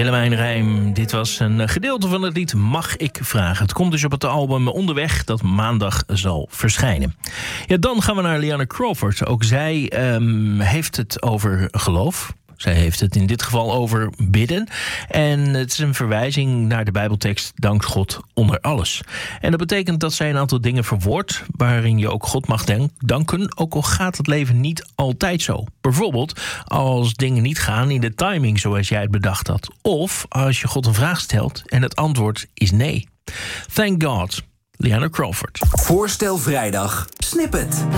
Willemijn Rijm, dit was een gedeelte van het lied Mag ik vragen. Het komt dus op het album Onderweg, dat maandag zal verschijnen. Ja, dan gaan we naar Liana Crawford. Ook zij heeft het over geloof. Zij heeft het in dit geval over bidden. En het is een verwijzing naar de Bijbeltekst dankt God onder alles. En dat betekent dat zij een aantal dingen verwoordt waarin je ook God mag danken, ook al gaat het leven niet altijd zo. Bijvoorbeeld als dingen niet gaan in de timing zoals jij het bedacht had. Of als je God een vraag stelt en het antwoord is nee. Thank God, Liana Crawford. Voorstel vrijdag, Snippet.